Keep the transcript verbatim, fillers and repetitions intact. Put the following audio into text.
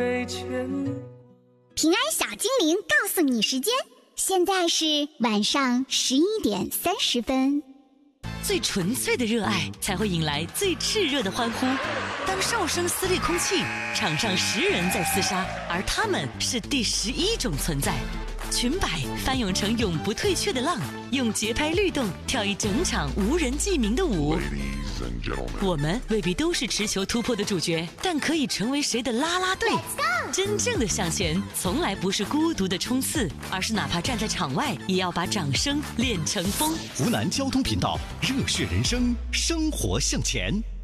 被牵。 平安小精灵告诉你时间，现在是晚上十一点三十分。 最纯粹的热爱才会引来最炽热的欢呼。当哨声撕裂空气，场上十人在厮杀，而他们是第十一种存在。裙摆翻涌成永不退却的浪，用节拍律动跳一整场无人记名的舞。我们未必都是持球突破的主角，但可以成为谁的啦啦队。真正的向前从来不是孤独的冲刺，而是哪怕站在场外也要把掌声练成风。 湖南交通频道，热血人生，生活向前。